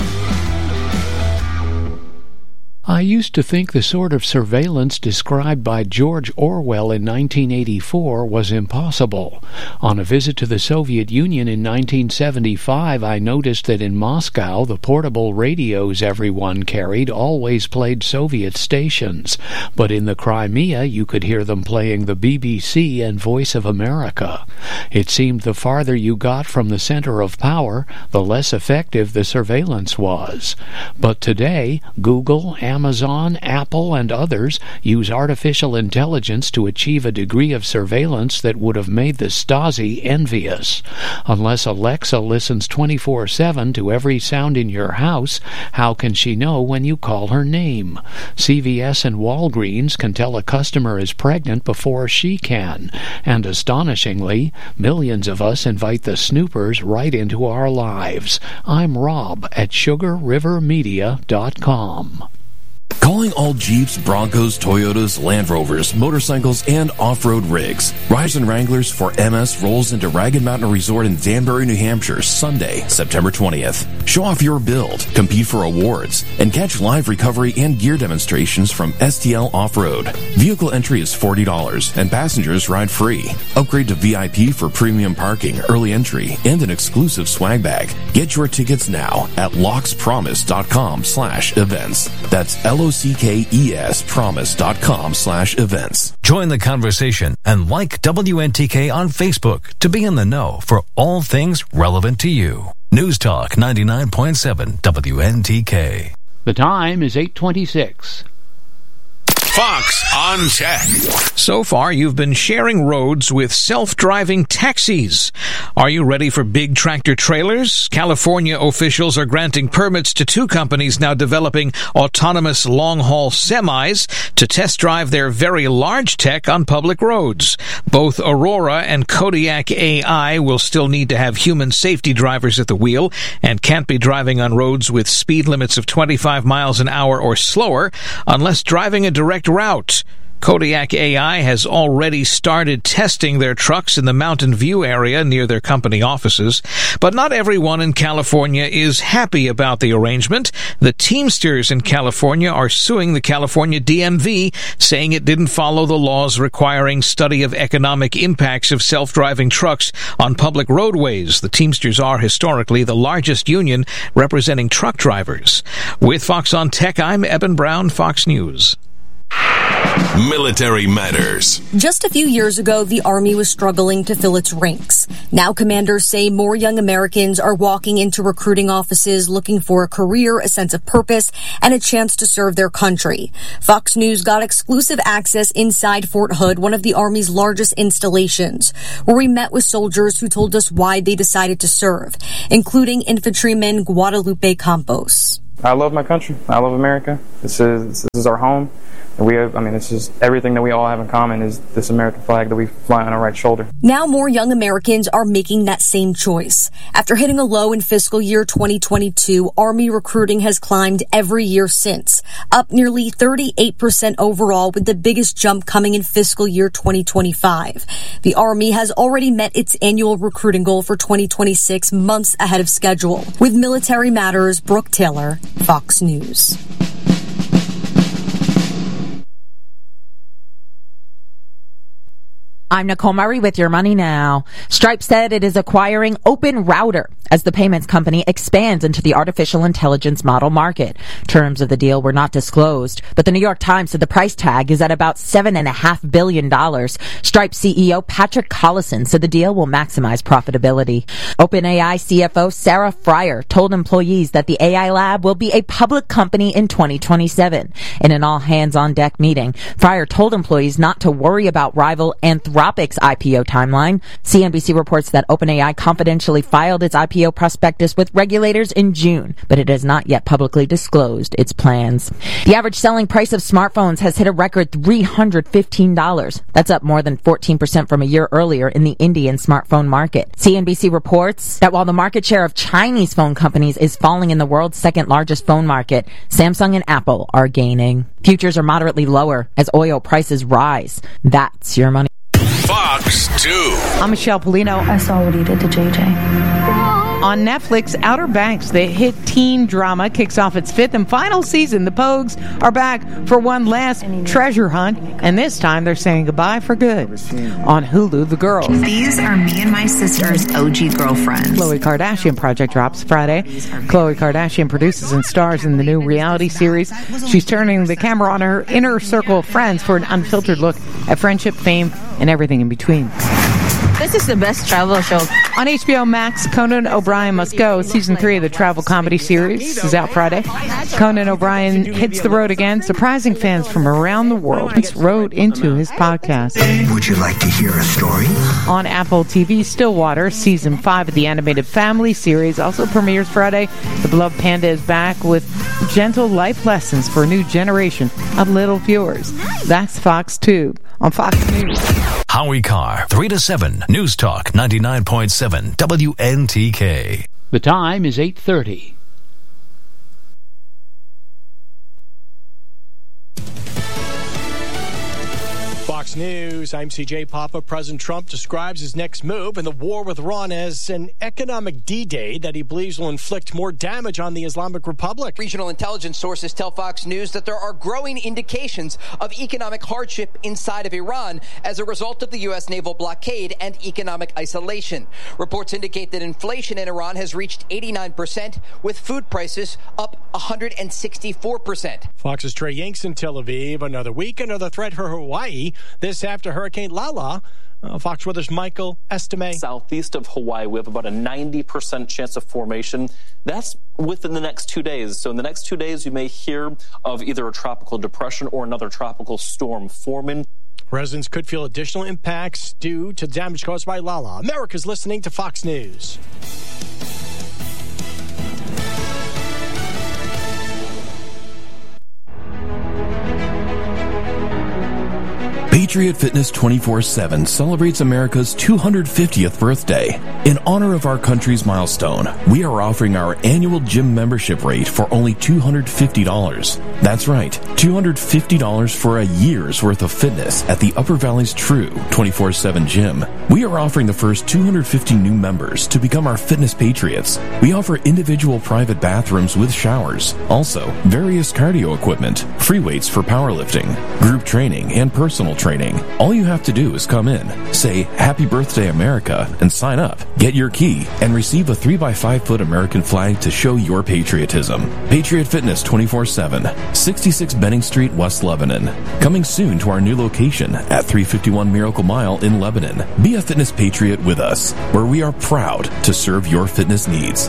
I used to think the sort of surveillance described by George Orwell in nineteen eighty-four was impossible. On a visit to the Soviet Union in nineteen seventy-five, I noticed that in Moscow the portable radios everyone carried always played Soviet stations, but in the Crimea you could hear them playing the B B C and Voice of America. It seemed the farther you got from the center of power, the less effective the surveillance was. But today, Google, Amazon, Apple, and others use artificial intelligence to achieve a degree of surveillance that would have made the Stasi envious. Unless Alexa listens twenty-four seven to every sound in your house, how can she know when you call her name? C V S and Walgreens can tell a customer is pregnant before she can. And astonishingly, millions of us invite the snoopers right into our lives. I'm Rob at sugar river media dot com. Calling all Jeeps, Broncos, Toyotas, Land Rovers, motorcycles, and off-road rigs. Riders and Wranglers for M S rolls into Ragged Mountain Resort in Danbury, New Hampshire, Sunday, September twentieth. Show off your build, compete for awards, and catch live recovery and gear demonstrations from S T L Off-Road. Vehicle entry is forty dollars, and passengers ride free. Upgrade to V I P for premium parking, early entry, and an exclusive swag bag. Get your tickets now at lockspromise.com slash events. That's L O C K E S promise.com slash events. Join the conversation and like W N T K on Facebook to be in the know for all things relevant to you. News Talk ninety-nine point seven W N T K. The time is eight twenty-six. Fox on Tech. So far, you've been sharing roads with self-driving taxis. Are you ready for big tractor trailers? California officials are granting permits to two companies now developing autonomous long-haul semis to test drive their very large tech on public roads. Both Aurora and Kodiak A I will still need to have human safety drivers at the wheel and can't be driving on roads with speed limits of twenty-five miles an hour or slower unless driving a direct route. Kodiak A I has already started testing their trucks in the Mountain View area near their company offices, but not everyone in California is happy about the arrangement. The Teamsters in California are suing the California D M V, saying it didn't follow the laws requiring study of economic impacts of self-driving trucks on public roadways. The Teamsters are historically the largest union representing truck drivers. With Fox on Tech, I'm Eben Brown, Fox News. Military Matters. Just a few years ago, the Army was struggling to fill its ranks. Now commanders say more young Americans are walking into recruiting offices looking for a career, a sense of purpose, and a chance to serve their country. Fox News got exclusive access inside Fort Hood, one of the Army's largest installations, where we met with soldiers who told us why they decided to serve, including infantryman Guadalupe Campos. I love my country. I love America. This is this is our home. And we have, I mean, it's just everything that we all have in common is this American flag that we fly on our right shoulder. Now more young Americans are making that same choice. After hitting a low in fiscal year twenty twenty-two, Army recruiting has climbed every year since, up nearly thirty-eight percent overall, with the biggest jump coming in fiscal year twenty twenty-five. The Army has already met its annual recruiting goal for twenty twenty-six months ahead of schedule. With Military Matters, Brooke Taylor, Fox News. I'm Nicole Murray with Your Money Now. Stripe said it is acquiring OpenRouter as the payments company expands into the artificial intelligence model market. Terms of the deal were not disclosed, but the New York Times said the price tag is at about seven point five billion dollars. Stripe C E O Patrick Collison said the deal will maximize profitability. OpenAI C F O Sarah Friar told employees that the A I lab will be a public company in twenty twenty-seven. In an all-hands-on-deck meeting, Friar told employees not to worry about rival Anthropic's I P O timeline. C N B C reports that OpenAI confidentially filed its I P O prospectus with regulators in June, but it has not yet publicly disclosed its plans. The average selling price of smartphones has hit a record three hundred fifteen dollars. That's up more than fourteen percent from a year earlier in the Indian smartphone market. C N B C reports that while the market share of Chinese phone companies is falling in the world's second largest phone market, Samsung and Apple are gaining. Futures are moderately lower as oil prices rise. That's Your Money. Fox two. I'm Michelle Polino. I saw what he did to J J. On Netflix, Outer Banks, the hit teen drama, kicks off its fifth and final season. The Pogues are back for one last treasure hunt, and this time they're saying goodbye for good. On Hulu, The Girls. These are me and my sister's O G girlfriends. Khloe Kardashian project drops Friday. Khloe Kardashian produces and stars in the new reality series. She's turning the camera on her inner circle of friends for an unfiltered look at friendship, fame, and everything in between. This is the best travel show. On H B O Max, Conan O'Brien Must Go, season three of the travel comedy series, is out Friday. Conan O'Brien hits the road again, surprising fans from around the world. He wrote into his podcast. Would you like to hear a story? On Apple T V, Stillwater, season five of the animated family series, also premieres Friday. The beloved panda is back with gentle life lessons for a new generation of little viewers. That's Fox two on Fox News. Howie Carr, three to seven, News Talk ninety-nine point seven W N T K. The time is eight thirty. Fox News, I'm C J Papa. President Trump describes his next move in the war with Iran as an economic D-Day that he believes will inflict more damage on the Islamic Republic. Regional intelligence sources tell Fox News that there are growing indications of economic hardship inside of Iran as a result of the U S naval blockade and economic isolation. Reports indicate that inflation in Iran has reached eighty-nine percent, with food prices up one hundred sixty-four percent. Fox's Trey Yanks in Tel Aviv. Another week, another threat for Hawaii. This after Hurricane Lala. Uh, Fox Weather's Michael Estime. Southeast of Hawaii, we have about a ninety percent chance of formation. That's within the next two days. So in the next two days, you may hear of either a tropical depression or another tropical storm forming. Residents could feel additional impacts due to damage caused by Lala. America's listening to Fox News. Patriot Fitness twenty-four seven celebrates America's two hundred fiftieth birthday. In honor of our country's milestone, we are offering our annual gym membership rate for only two hundred fifty dollars. That's right, two hundred fifty dollars for a year's worth of fitness at the Upper Valley's true twenty-four seven gym. We are offering the first two hundred fifty new members to become our fitness patriots. We offer individual private bathrooms with showers, also various cardio equipment, free weights for powerlifting, group training, and personal training. All you have to do is come in, say Happy Birthday America, and sign up. Get your key and receive a three by five foot American flag to show your patriotism. Patriot Fitness twenty-four seven, sixty-six Benning Street, West Lebanon. Coming soon to our new location at three fifty-one Miracle Mile in Lebanon. Be a fitness patriot with us, where we are proud to serve your fitness needs.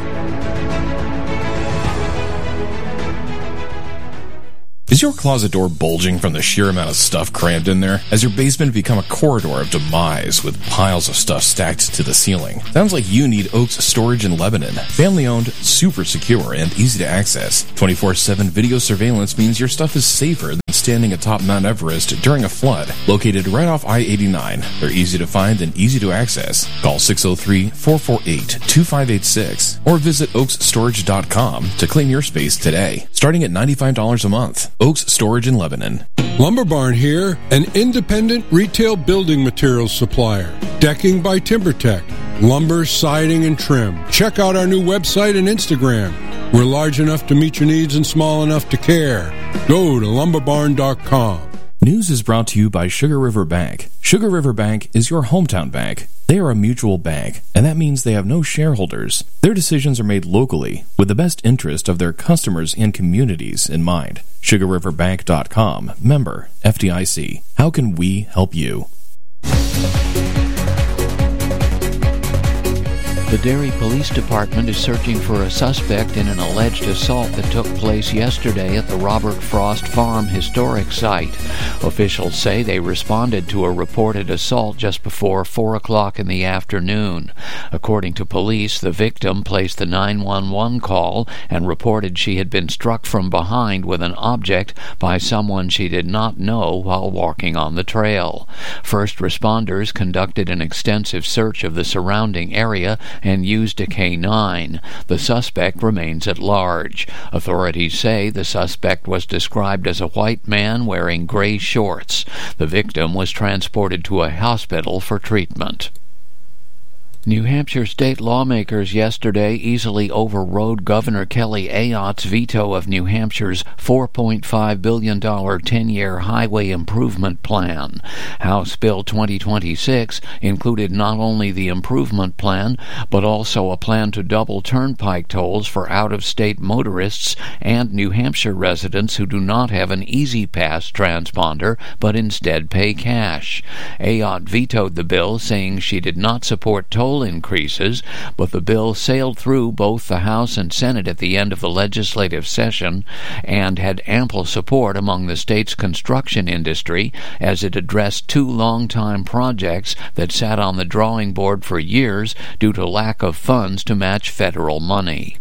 Is your closet door bulging from the sheer amount of stuff crammed in there? Has your basement become a corridor of demise with piles of stuff stacked to the ceiling? Sounds like you need Oaks Storage in Lebanon. Family owned, super secure, and easy to access. twenty-four seven video surveillance means your stuff is safer than standing atop Mount Everest during a flood. Located right off I eighty-nine, they're easy to find and easy to access. Call six oh three, four four eight, two five eight six or visit oaks storage dot com to claim your space today. Starting at ninety-five dollars a month. Oaks Storage in Lebanon. Lumber Barn here, an independent retail building materials supplier. Decking by TimberTech. Lumber, siding, and trim. Check out our new website and Instagram. We're large enough to meet your needs and small enough to care. Go to lumber barn dot com. News is brought to you by Sugar River Bank. Sugar River Bank is your hometown bank. They are a mutual bank, and that means they have no shareholders. Their decisions are made locally with the best interest of their customers and communities in mind. sugar river bank dot com. Member F D I C. How can we help you? The Derry Police Department is searching for a suspect in an alleged assault that took place yesterday at the Robert Frost Farm Historic Site. Officials say they responded to a reported assault just before four o'clock in the afternoon. According to police, the victim placed the nine one one call and reported she had been struck from behind with an object by someone she did not know while walking on the trail. First responders conducted an extensive search of the surrounding area and used a K nine. The suspect remains at large. Authorities say the suspect was described as a white man wearing gray shorts. The victim was transported to a hospital for treatment. New Hampshire state lawmakers yesterday easily overrode Governor Kelly Ayotte's veto of New Hampshire's four point five billion dollars ten-year highway improvement plan. House Bill twenty twenty-six included not only the improvement plan, but also a plan to double turnpike tolls for out-of-state motorists and New Hampshire residents who do not have an Easy Pass transponder, but instead pay cash. Ayotte vetoed the bill, saying she did not support toll increases, but the bill sailed through both the House and Senate at the end of the legislative session and had ample support among the state's construction industry as it addressed two long-time projects that sat on the drawing board for years due to lack of funds to match federal money.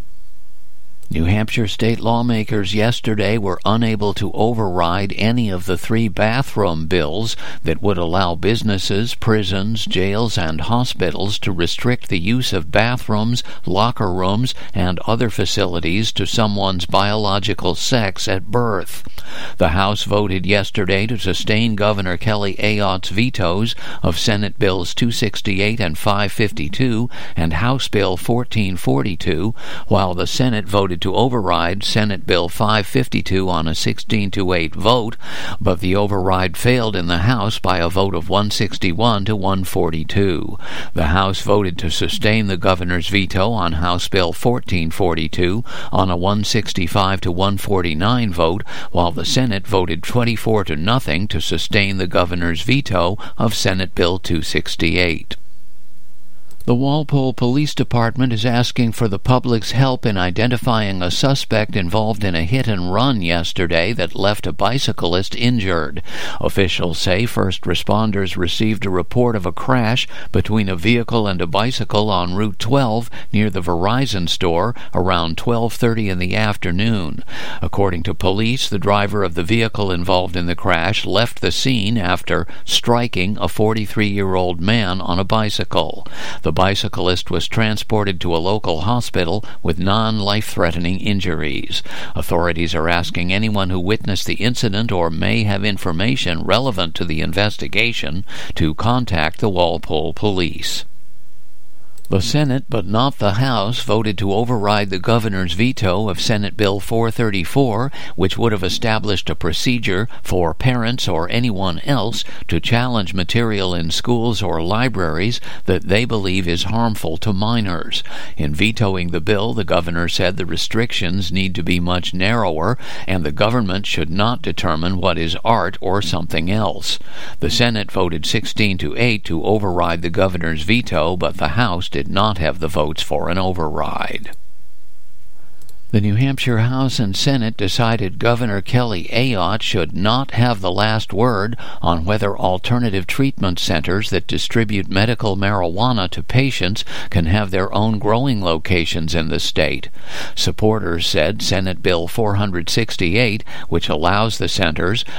New Hampshire state lawmakers yesterday were unable to override any of the three bathroom bills that would allow businesses, prisons, jails, and hospitals to restrict the use of bathrooms, locker rooms, and other facilities to someone's biological sex at birth. The House voted yesterday to sustain Governor Kelly Ayotte's vetoes of Senate Bills two sixty-eight and five fifty-two and House Bill fourteen forty-two, while the Senate voted to override Senate Bill five fifty-two on a sixteen to eight vote, but the override failed in the House by a vote of one sixty-one to one forty-two. The House voted to sustain the governor's veto on House Bill fourteen forty-two on a one sixty-five to one forty-nine vote, while the Senate voted twenty-four to nothing to sustain the governor's veto of Senate Bill two sixty-eight. The Walpole Police Department is asking for the public's help in identifying a suspect involved in a hit-and-run yesterday that left a bicyclist injured. Officials say first responders received a report of a crash between a vehicle and a bicycle on Route twelve near the Verizon store around twelve thirty in the afternoon. According to police, the driver of the vehicle involved in the crash left the scene after striking a forty-three-year-old man on a bicycle. The bicyclist was transported to a local hospital with non-life-threatening injuries. Authorities are asking anyone who witnessed the incident or may have information relevant to the investigation to contact the Walpole Police. The Senate, but not the House, voted to override the governor's veto of Senate Bill four thirty-four, which would have established a procedure for parents or anyone else to challenge material in schools or libraries that they believe is harmful to minors. In vetoing the bill, the governor said the restrictions need to be much narrower, and the government should not determine what is art or something else. The Senate voted sixteen to eight to override the governor's veto, but the House did did not have the votes for an override. The New Hampshire House and Senate decided Governor Kelly Ayotte should not have the last word on whether alternative treatment centers that distribute medical marijuana to patients can have their own growing locations in the state. Supporters said Senate Bill four sixty-eight, which allows the centers,